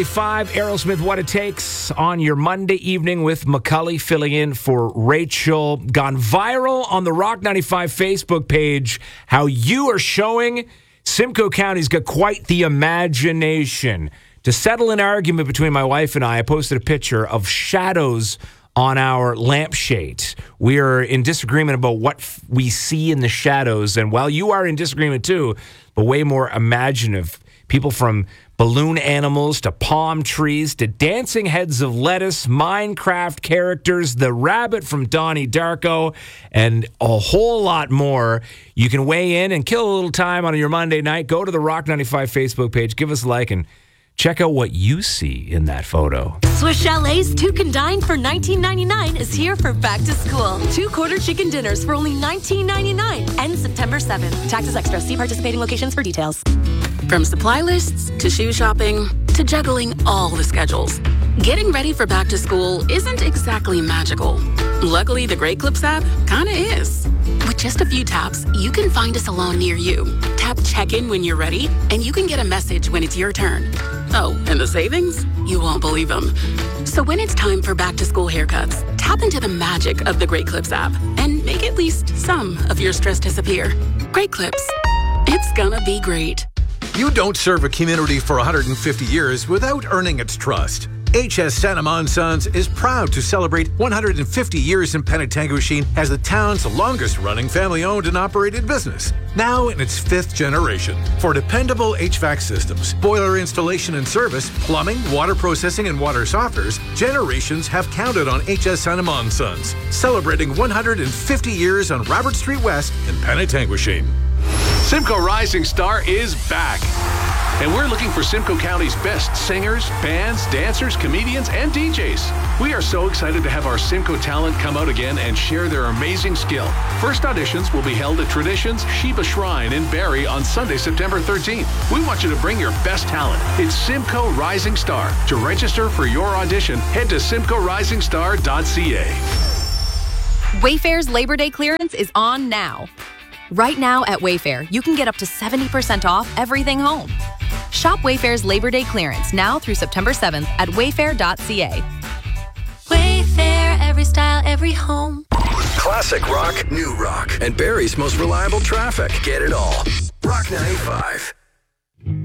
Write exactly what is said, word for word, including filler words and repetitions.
Five, Aerosmith, What It Takes on your Monday evening with McCully filling in for Rachel. Gone viral on the Rock ninety-five Facebook page how you are showing Simcoe County's got quite the imagination. To settle an argument between my wife and I, I posted a picture of shadows on our lampshade. We are in disagreement about what f- we see in the shadows. And while you are in disagreement too, but way more imaginative, people from balloon animals to palm trees to dancing heads of lettuce, Minecraft characters, the rabbit from Donnie Darko, and a whole lot more. You can weigh in and kill a little time on your Monday night. Go to the Rock ninety-five Facebook page, give us a like, and check out what you see in that photo. Swiss Chalet's Two Can Dine for nineteen ninety-nine is here for back to school. Two quarter chicken dinners for only nineteen ninety-nine. Ends September seventh. Taxes extra. See participating locations for details. From supply lists to shoe shopping to juggling all the schedules, getting ready for back to school isn't exactly magical. Luckily, the Great Clips app kinda is. With just a few taps, you can find a salon near you. Tap check-in when you're ready, and you can get a message when it's your turn. Oh, and the savings? You won't believe them. So when it's time for back-to-school haircuts, tap into the magic of the Great Clips app and make at least some of your stress disappear. Great Clips. It's gonna be great. You don't serve a community for one hundred fifty years without earning its trust. H S Sanema and Sons is proud to celebrate one hundred fifty years in Penetanguishene as the town's longest-running family-owned and operated business, now in its fifth generation. For dependable H V A C systems, boiler installation and service, plumbing, water processing, and water softeners, generations have counted on H S Sanema and Sons, celebrating one hundred fifty years on Robert Street West in Penetanguishene. Simcoe Rising Star is back. And we're looking for Simcoe County's best singers, bands, dancers, comedians, and D Js. We are so excited to have our Simcoe talent come out again and share their amazing skill. First auditions will be held at Traditions Sheba Shrine in Barrie on Sunday, September thirteenth. We want you to bring your best talent. It's Simcoe Rising Star. To register for your audition, head to simcoe rising star dot c a. Wayfair's Labor Day clearance is on now. Right now at Wayfair, you can get up to seventy percent off everything home. Shop Wayfair's Labor Day clearance now through September seventh at wayfair dot c a. Wayfair, every style, every home. Classic rock, new rock, and Barrie's most reliable traffic. Get it all. Rock ninety-five.